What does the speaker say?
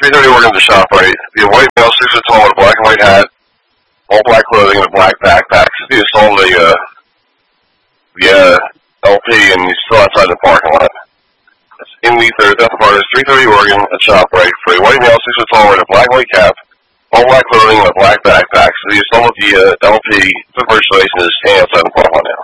330 Oregon to ShopRite. The white male, 6 foot tall, with a black and white hat, all black clothing, and a black backpack. He assaulted the LP, and he's still outside the parking lot. In the third death part is 330 Oregon at ShopRite for a white male, 6 foot tall, with a black and white cap, all black clothing, and a black backpack. He assaulted the LP, took registration, and is standing outside the parking lot now.